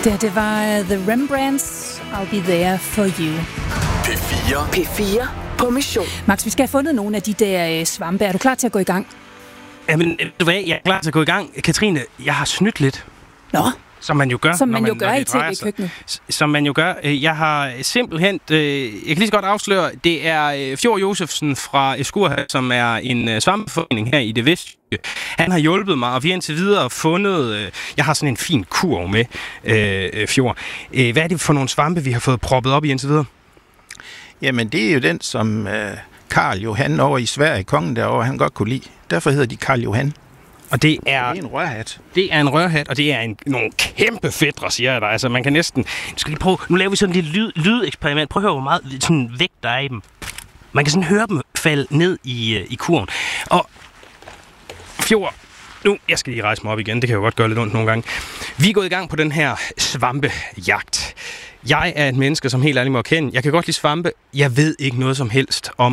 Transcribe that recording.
Det var The Rembrandts, I'll Be There For You. P4 på mission. Max, vi skal have fundet nogle af de der svampe. Er du klar til at gå i gang? Jamen, ved du hvad, jeg er klar til at gå i gang. Katrine, jeg har snydt lidt. Nå, som man jo gør, som man jo gør i tv-køkkenet. Som man jo gør. Jeg har simpelthen, jeg kan lige så godt afsløre, det er Fjord Josefsen fra Eskurha, som er en svampeforening her i det vestjyske. Han har hjulpet mig, og vi har indtil videre fundet, jeg har sådan en fin kurv med, Fjord. Hvad er det for nogle svampe, vi har fået proppet op i indtil videre? Jamen, det er jo den, som Karl Johan over i Sverige, kongen derovre, han godt kunne lide. Derfor hedder de Karl Johan. Og det er en rørhat. Det er en rørhat, og det er nogle kæmpe fætre, siger jeg dig. Altså, man kan næsten... Nu laver vi sådan et lille lydeksperiment. Prøv at høre, hvor meget sådan vægt der er i dem. Man kan sådan høre dem falde ned i kurven. Og Fjord, nu, jeg skal lige rejse mig op igen. Det kan jo godt gøre lidt ondt nogle gange. Vi er gået i gang på den her svampejagt. Jeg er et menneske, som helt ærligt må erkende. Jeg kan godt lide svampe. Jeg ved ikke noget som helst om